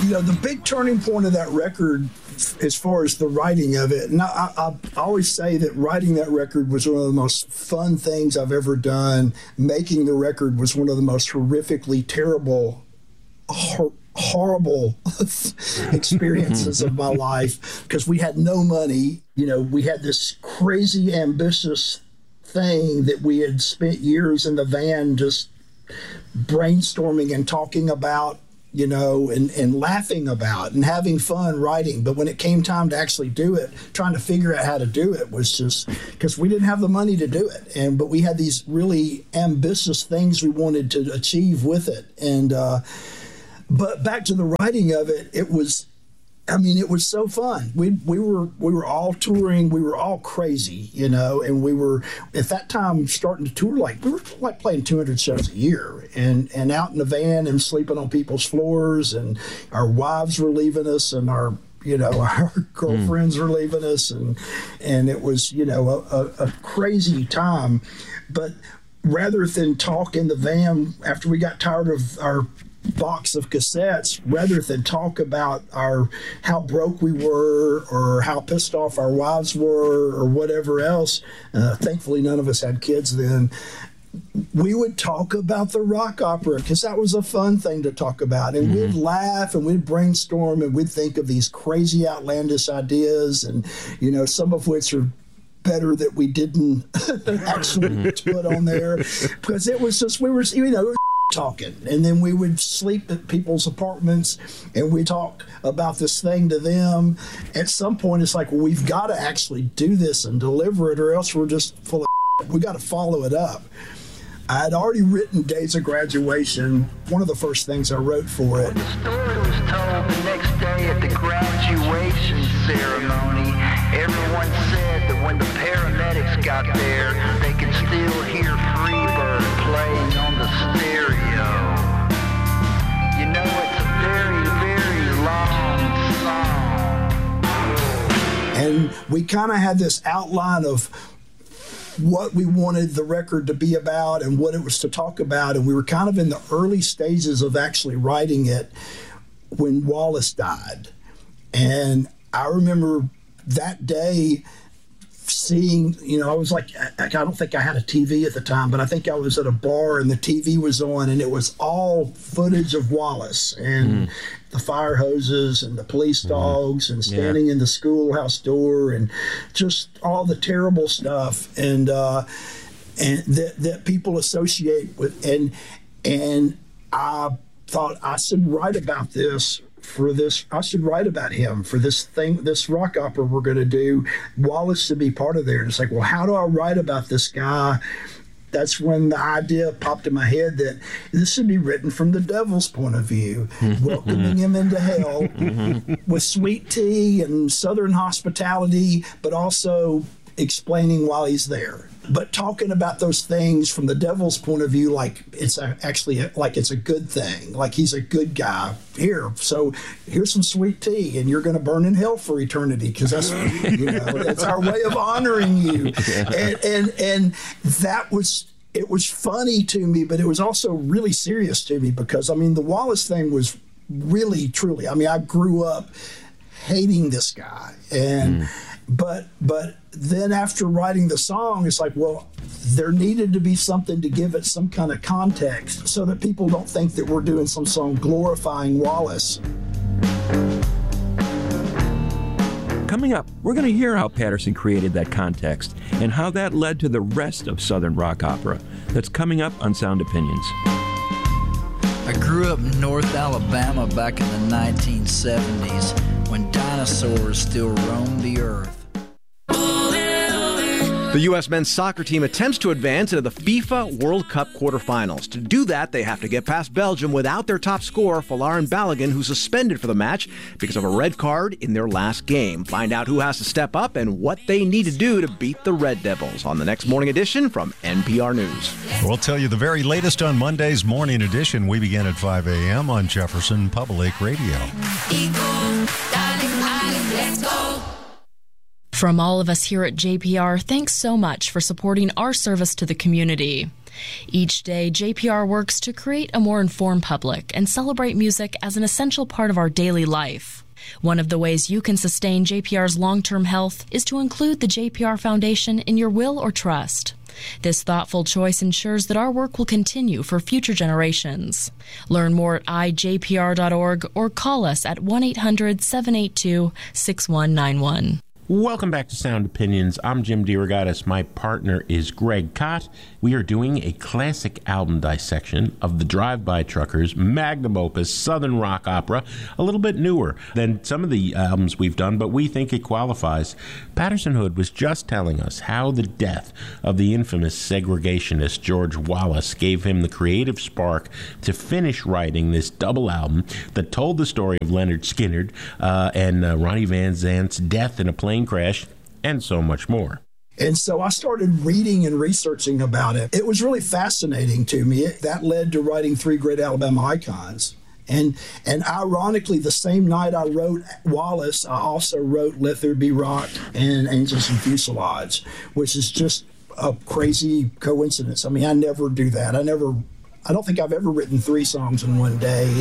the big turning point of that record, as far as the writing of it, and I always say that writing that record was one of the most fun things I've ever done. Making the record was one of the most horrifically terrible, horrible experiences of my life, because we had no money. We had this crazy ambitious thing that we had spent years in the van just brainstorming and talking about, and laughing about and having fun writing. But when it came time to actually do it, trying to figure out how to do it was just because we didn't have the money to do it. But we had these really ambitious things we wanted to achieve with it. But back to the writing of it, it was so fun. We were all touring. We were all crazy, and we were at that time starting to tour we were playing 200 shows a year, and out in the van and sleeping on people's floors, and our wives were leaving us, and our girlfriends were leaving us, and it was a crazy time. But rather than talk in the van after we got tired of our box of cassettes, rather than talk about how broke we were or how pissed off our wives were or whatever else, thankfully none of us had kids then, we would talk about the rock opera, because that was a fun thing to talk about. And we'd laugh and we'd brainstorm and we'd think of these crazy outlandish ideas, and some of which are better that we didn't actually put on there, because it was just, we were talking, and then we would sleep at people's apartments and we talk about this thing to them. At some point it's like, well, we've got to actually do this and deliver it, or else we're just full of we got to follow it up. I had already written Days of Graduation, one of the first things I wrote for it. The story was told the next day at the graduation ceremony. Everyone said that when the paramedics got there, they could still hear Freebird playing on the stereo. It's a very, very long song. And we kind of had this outline of what we wanted the record to be about and what it was to talk about, and we were kind of in the early stages of actually writing it when Wallace died. And I remember that day seeing, I was like, I don't think I had a TV at the time, but I think I was at a bar and the TV was on, and it was all footage of Wallace and the fire hoses and the police dogs and standing in the schoolhouse door and just all the terrible stuff and that people associate with. And I thought I should write about this. I should write about him for this thing, this rock opera we're going to do. Wallace should be part of there. And it's like, well, how do I write about this guy? That's when the idea popped in my head that this should be written from the devil's point of view, welcoming him into hell with sweet tea and Southern hospitality, but also explaining while he's there. But talking about those things from the devil's point of view, like it's it's a good thing, like he's a good guy. So here's some sweet tea, and you're going to burn in hell for eternity, because that's that's our way of honoring you. And that was, it was funny to me, but it was also really serious to me, because the Wallace thing was really truly. I grew up hating this guy, and but then after writing the song, it's like, well, there needed to be something to give it some kind of context so that people don't think that we're doing some song glorifying Wallace. Coming up, we're going to hear how Patterson created that context and how that led to the rest of Southern rock opera. That's coming up on Sound Opinions. I grew up in North Alabama back in the 1970s when dinosaurs still roamed the earth. The U.S. men's soccer team attempts to advance into the FIFA World Cup quarterfinals. To do that, they have to get past Belgium without their top scorer, Folarin Balogun, who's suspended for the match because of a red card in their last game. Find out who has to step up and what they need to do to beat the Red Devils on the next morning edition from NPR News. We'll tell you the very latest on Monday's morning edition. We begin at 5 a.m. on Jefferson Public Radio. Let's go. From all of us here at JPR, thanks so much for supporting our service to the community. Each day, JPR works to create a more informed public and celebrate music as an essential part of our daily life. One of the ways you can sustain JPR's long-term health is to include the JPR Foundation in your will or trust. This thoughtful choice ensures that our work will continue for future generations. Learn more at ijpr.org or call us at 1-800-782-6191. Welcome back to Sound Opinions. I'm Jim DeRogatis. My partner is Greg Kot. We are doing a classic album dissection of the Drive-By Truckers' magnum opus, Southern Rock Opera, a little bit newer than some of the albums we've done, but we think it qualifies. Patterson Hood was just telling us how the death of the infamous segregationist George Wallace gave him the creative spark to finish writing this double album that told the story of Leonard Skinner and Ronnie Van Zant's death in a plane crash, and so much more. And so I started reading and researching about it. It was really fascinating to me. That led to writing 3 Great Alabama Icons. And ironically, the same night I wrote Wallace, I also wrote Let There Be Rock and Angels and Fuselage, which is just a crazy coincidence. I mean, I never do that. I don't think I've ever written 3 songs in one day.